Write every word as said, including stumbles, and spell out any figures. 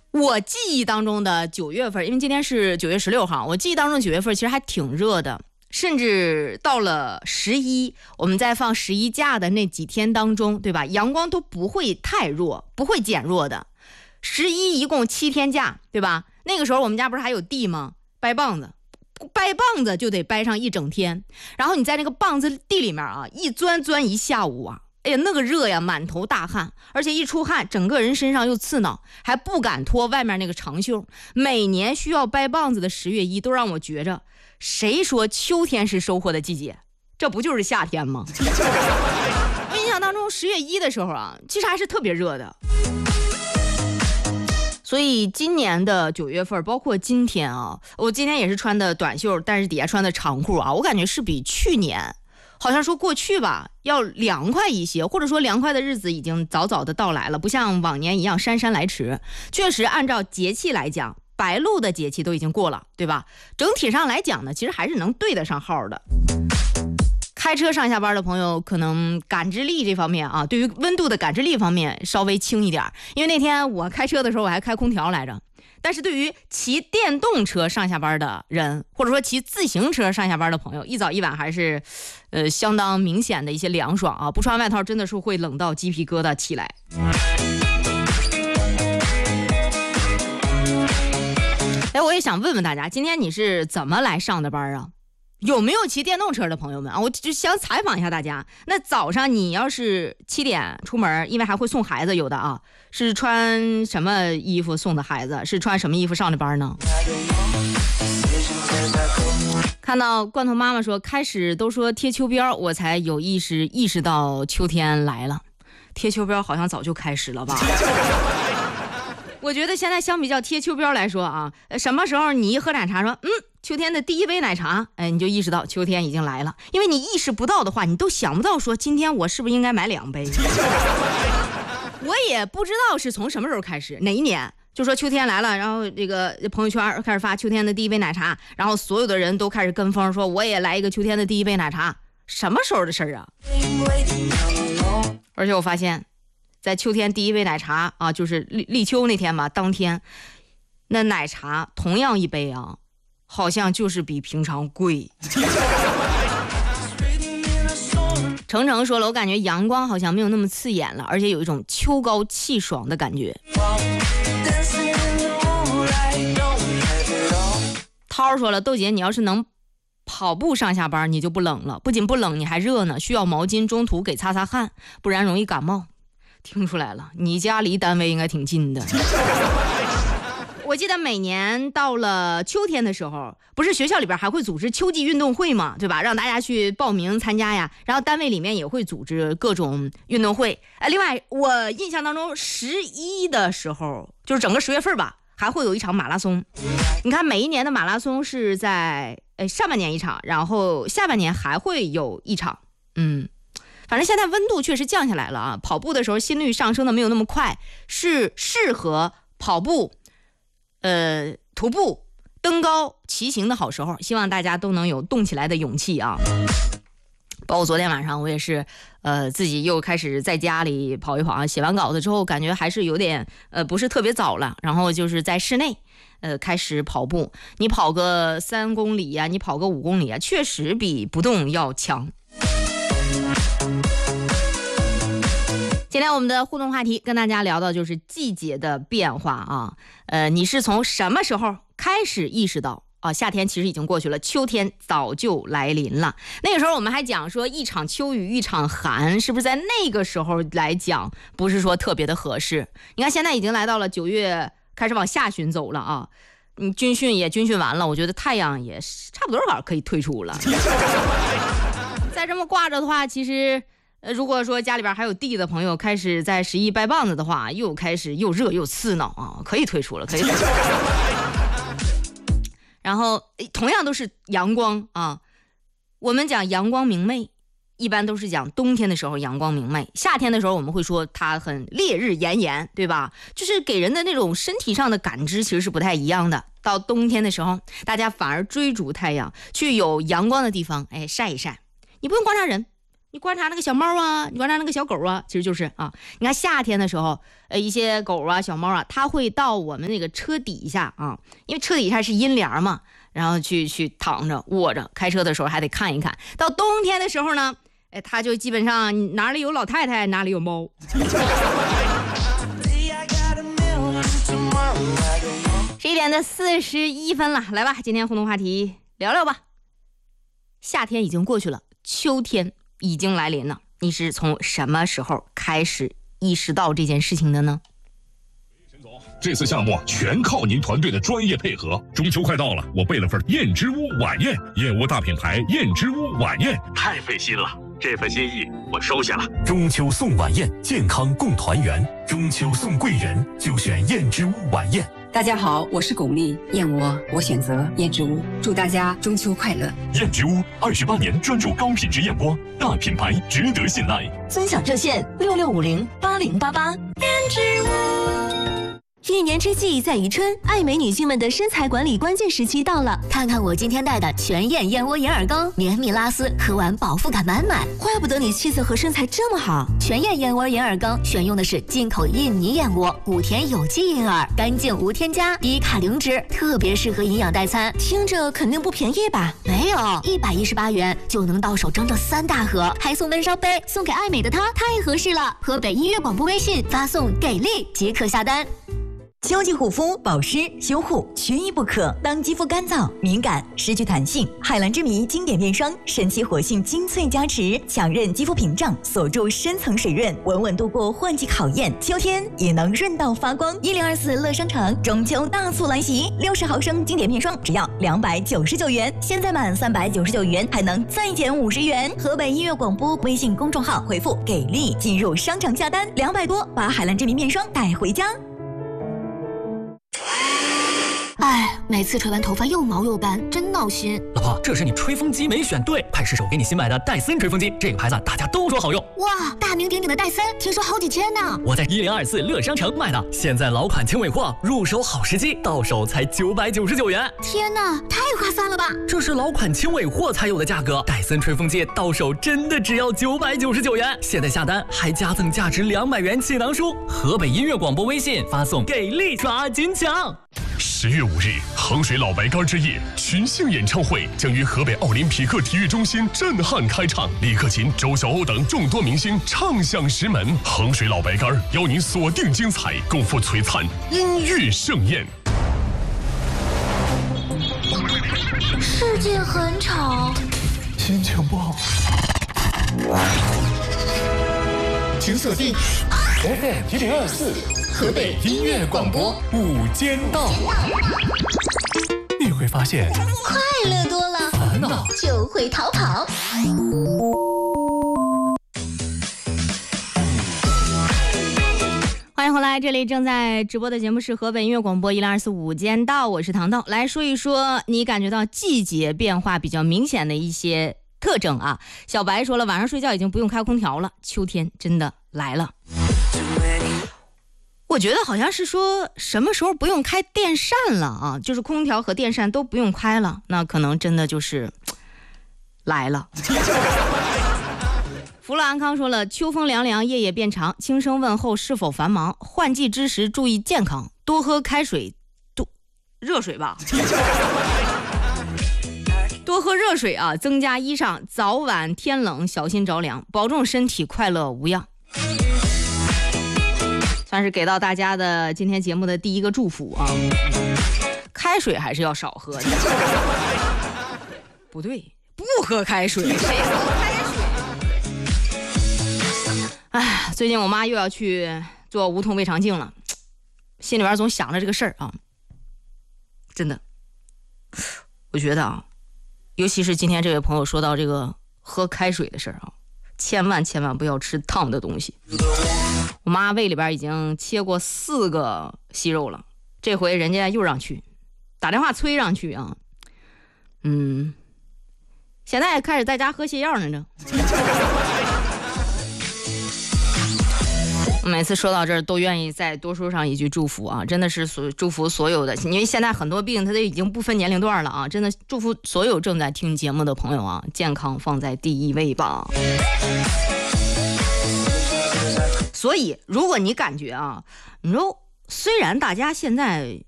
我记忆当中的九月份，因为今天是九月十六号，我记忆当中九月份其实还挺热的，甚至到了十一，我们在放十一假的那几天当中，对吧？阳光都不会太弱，不会减弱的。十一一共七天假，对吧？那个时候我们家不是还有地吗？掰棒子，掰棒子就得掰上一整天，然后你在那个棒子地里面啊，一钻钻一下午啊。哎呀，那个热呀，满头大汗，而且一出汗，整个人身上又刺挠，还不敢脱外面那个长袖。每年需要掰棒子的十月一，都让我觉着，谁说秋天是收获的季节？这不就是夏天吗？我印象当中，十月一的时候啊，其实还是特别热的。所以今年的九月份，包括今天啊，我今天也是穿的短袖，但是底下穿的长裤啊，我感觉是比去年。好像说过去吧要凉快一些，或者说凉快的日子已经早早的到来了，不像往年一样姗姗来迟。确实按照节气来讲，白露的节气都已经过了，对吧？整体上来讲呢，其实还是能对得上号的。开车上下班的朋友可能感知力这方面啊，对于温度的感知力方面稍微轻一点，因为那天我开车的时候我还开空调来着。但是对于骑电动车上下班的人，或者说骑自行车上下班的朋友，一早一晚还是呃相当明显的一些凉爽啊，不穿外套真的是会冷到鸡皮疙瘩起来。哎，我也想问问大家，今天你是怎么来上的班啊？有没有骑电动车的朋友们啊？我就想采访一下大家。那早上你要是七点出门，因为还会送孩子，有的啊，是穿什么衣服送的孩子？是穿什么衣服上的班呢？看到罐头妈妈说，开始都说贴秋膘，我才有意识意识到秋天来了。贴秋膘好像早就开始了吧？我觉得现在相比较贴秋膘来说啊，什么时候你一喝奶茶说，嗯，秋天的第一杯奶茶，哎，你就意识到秋天已经来了。因为你意识不到的话，你都想不到说今天我是不是应该买两杯。我也不知道是从什么时候开始，哪一年就说秋天来了，然后这个朋友圈开始发秋天的第一杯奶茶，然后所有的人都开始跟风说我也来一个秋天的第一杯奶茶。什么时候的事儿啊？而且我发现在秋天第一杯奶茶啊，就是立立秋那天嘛，当天那奶茶同样一杯啊，好像就是比平常贵。程程说了，我感觉阳光好像没有那么刺眼了，而且有一种秋高气爽的感觉。涛说了，豆姐你要是能跑步上下班你就不冷了，不仅不冷你还热呢，需要毛巾中途给擦擦汗，不然容易感冒。听出来了，你家离单位应该挺近的。我记得每年到了秋天的时候，不是学校里边还会组织秋季运动会嘛，对吧？让大家去报名参加呀。然后单位里面也会组织各种运动会。呃，另外我印象当中十一的时候，就是整个十月份吧，还会有一场马拉松。你看每一年的马拉松是在呃上半年一场，然后下半年还会有一场。嗯。反正现在温度确实降下来了啊，跑步的时候心率上升的没有那么快，是适合跑步、呃徒步、登高、骑行的好时候。希望大家都能有动起来的勇气啊！包括昨天晚上我也是，呃自己又开始在家里跑一跑啊，写完稿子之后感觉还是有点呃不是特别早了，然后就是在室内。呃，开始跑步，你跑个三公里啊，你跑个五公里啊，确实比不动要强。今天我们的互动话题跟大家聊到就是季节的变化啊，呃，你是从什么时候开始意识到啊，夏天其实已经过去了，秋天早就来临了？那个时候我们还讲说一场秋雨一场寒，是不是在那个时候来讲不是说特别的合适？你看现在已经来到了九月，开始往下旬走了啊，你军训也军训完了，我觉得太阳也差不多晚可以退出了。再这么挂着的话，其实呃，如果说家里边还有地的朋友开始在十一掰棒子的话，又开始又热又刺挠啊，可以退出了，可以退出了。然后同样都是阳光啊，我们讲阳光明媚，一般都是讲冬天的时候阳光明媚，夏天的时候我们会说它很烈日炎炎，对吧？就是给人的那种身体上的感知其实是不太一样的。到冬天的时候，大家反而追逐太阳，去有阳光的地方，哎，晒一晒。你不用观察人， 你观察那个小猫啊，你观察那个小狗啊，其实就是啊，你看夏天的时候，呃，一些狗啊、小猫啊，它会到我们那个车底下啊，因为车底下是阴凉嘛，然后去去躺着卧着，开车的时候还得看一看。到冬天的时候呢，哎，它就基本上哪里有老太太，哪里有猫。十一点的四十一分了，来吧，今天互动话题聊聊吧。夏天已经过去了，秋天已经来临了，你是从什么时候开始意识到这件事情的呢？ 沈总，这次项目全靠您团队的专业配合。中秋快到了，我备了份燕之屋晚宴，燕窝大品牌燕之屋晚宴，太费心了。这份心意我收下了。 中秋送晚宴，健康共团圆。中秋送贵人，就选燕之屋晚宴。 大家好，我是巩俐，燕窝我选择燕之屋，祝大家中秋快乐。 燕之屋二十八年专注高品质燕窝，大品牌值得信赖。 分享热线六六五零八零八八。燕之屋。一年之计在于春，爱美女性们的身材管理关键时期到了。看看我今天带的全燕燕窝眼耳膏，绵密拉丝，喝完饱腹感满满，怪不得你气色和身材这么好。全燕燕窝眼耳膏选用的是进口印尼燕窝，古田有机银耳，干净无添加，低卡零脂，特别适合营养代餐。听着肯定不便宜吧？没有，一百一十八元就能到手整整三大盒，还送温烧杯，送给爱美的她，太合适了。河北音乐广播微信发送给力即可下单。 秋季护肤、保湿、修护缺一不可。当肌肤干燥、敏感、失去弹性，海蓝之谜经典面霜神奇活性精粹加持，强韧肌肤屏障，锁住深层水润，稳稳度过换季考验。秋天也能润到发光。一零二四乐商城中秋大促来袭，六十毫升经典面霜只要两百九十九元，现在满三百九十九元还能再减五十元。河北音乐广播微信公众号回复给力进入商场下单，两百多把海蓝之谜面霜带回家。 哎，每次吹完头发又毛又干，真闹心。 老婆，这是你吹风机没选对，快试试我给你新买的戴森吹风机，这个牌子大家都说好用。 哇，大名鼎鼎的戴森，听说好几千呢。 我在一零二四乐商城买的，现在老款轻尾货，入手好时机，到手才九百九十九元。 天哪，太划算了吧！ 这是老款轻尾货才有的价格，戴森吹风机到手真的只要九百九十九元。现在下单还加赠价值两百元气囊书。河北音乐广播微信发送给力，抓紧抢。 十月五日，衡水老白干之夜群星演唱会将于河北奥林匹克体育中心震撼开唱，李克勤、周晓鸥等众多明星唱响石门。衡水老白干邀您锁定精彩，共赴璀璨音乐盛宴。 世界很吵， 心情不好，请锁定 F M 一零二四河北音乐广播午间道，你会发现快乐多了， 烦恼就会逃跑。 欢迎回来，这里正在直播的节目是河北音乐广播一零二四午间道，我是糖豆，来说一说你感觉到季节变化比较明显的一些特征啊。小白说了，晚上睡觉已经不用开空调了，秋天真的来了。我觉得好像是说什么时候不用开电扇了啊，就是空调和电扇都不用开了，那可能真的就是来了。弗洛安康说了，秋风凉凉，夜夜变长，轻声问候是否繁忙，换季之时注意健康，多喝开水，多热水吧。多喝热水啊，增加衣裳，早晚天冷小心着凉，保重身体，快乐无恙。算是给到大家的今天节目的第一个祝福啊！开水还是要少喝的。不对，不喝开水，谁喝开水？哎，最近我妈又要去做无痛胃肠镜了，心里边总想着这个事儿啊。真的，我觉得啊，尤其是今天这位朋友说到这个喝开水的事儿啊，千万千万不要吃烫的东西。我妈胃里边已经切过四个息肉了，这回人家又让去打电话催让去啊。嗯，现在开始在家喝泻药呢。我每次说到这儿都愿意再多说上一句祝福啊，真的是所祝福所有的，因为现在很多病它都已经不分年龄段了啊，真的祝福所有正在听节目的朋友啊，健康放在第一位吧。所以如果你感觉啊，你说虽然大家现在